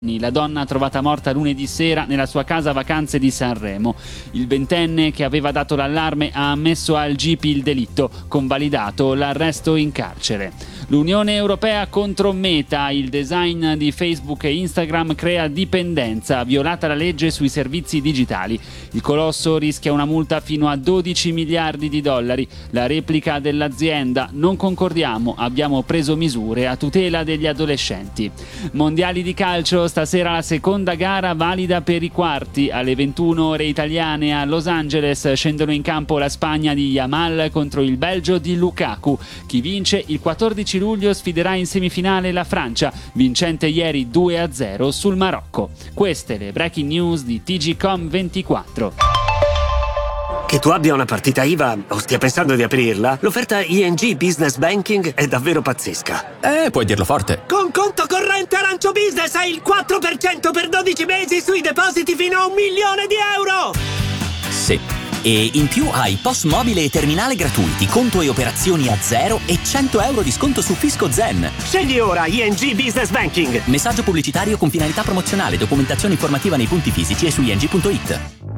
La donna trovata morta lunedì sera nella sua casa vacanze di Sanremo. Il ventenne che aveva dato l'allarme ha ammesso al GIP il delitto, convalidato l'arresto in carcere. L'Unione Europea contro Meta, il design di Facebook e Instagram crea dipendenza, violata la legge sui servizi digitali. Il colosso rischia una multa fino a 12 miliardi di dollari. La replica dell'azienda: non concordiamo, abbiamo preso misure a tutela degli adolescenti. Mondiali di calcio, stasera la seconda gara valida per i quarti. Alle 21 ore italiane a Los Angeles scendono in campo la Spagna di Yamal contro il Belgio di Lukaku. Chi vince il 14 luglio sfiderà in semifinale la Francia, vincente ieri 2-0 sul Marocco. Queste le breaking news di TGcom24. Che tu abbia una partita IVA o stia pensando di aprirla, l'offerta ING Business Banking è davvero pazzesca. Puoi dirlo forte. Con conto corrente Arancio Business hai il 4% per 12 mesi sui depositi fino a €1 milione. Sì. E in più hai POS mobile e terminale gratuiti, conto e operazioni a zero e €100 di sconto su Fisco Zen. Scegli ora ING Business Banking. Messaggio pubblicitario con finalità promozionale, documentazione informativa nei punti fisici e su ing.it.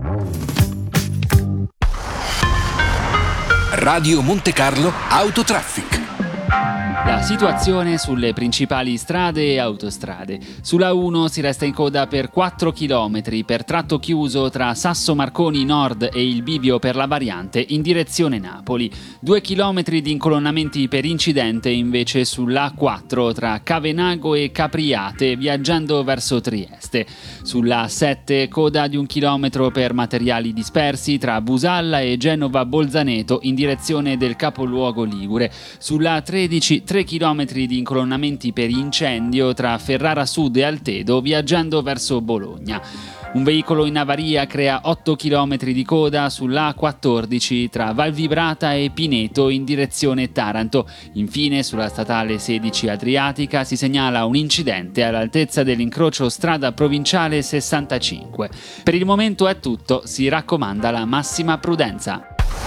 Radio Monte Carlo Autotraffic. La situazione sulle principali strade e autostrade. Sulla 1 si resta in coda per 4 km per tratto chiuso tra Sasso Marconi Nord e il bivio per la variante in direzione Napoli. 2 km di incolonnamenti per incidente invece sull'A4 tra Cavenago e Capriate viaggiando verso Trieste. Sulla 7 coda di 1 chilometro per materiali dispersi tra Busalla e Genova Bolzaneto in direzione del capoluogo ligure. Sulla 13 3 km di incolonnamenti per incendio tra Ferrara Sud e Altedo viaggiando verso Bologna. Un veicolo in avaria crea 8 km di coda sull'A14 tra Valvibrata e Pineto in direzione Taranto. Infine sulla statale 16 Adriatica si segnala un incidente all'altezza dell'incrocio strada provinciale 65. Per il momento è tutto, si raccomanda la massima prudenza.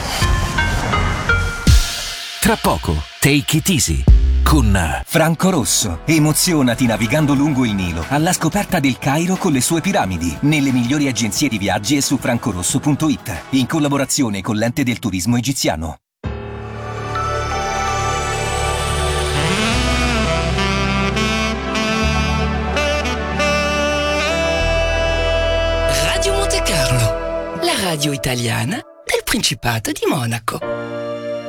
Tra poco, Take It Easy con Franco Rosso. Emozionati navigando lungo il Nilo alla scoperta del Cairo con le sue piramidi, nelle migliori agenzie di viaggi e su francorosso.it, in collaborazione con l'Ente del Turismo Egiziano. Radio Monte Carlo, la radio italiana del Principato di Monaco.